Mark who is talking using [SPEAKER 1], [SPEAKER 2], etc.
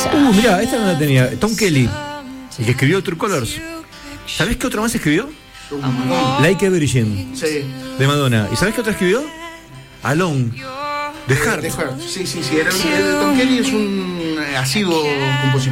[SPEAKER 1] Mirá, esta no la tenía. Tom Kelly, el que escribió True Colors. ¿Sabés qué otro más escribió? Like a Virgin,
[SPEAKER 2] Sí.
[SPEAKER 1] de Madonna. ¿Y sabés qué otra escribió? Alone, de Heart.
[SPEAKER 2] Sí. Tom Kelly es un asiduo compositor.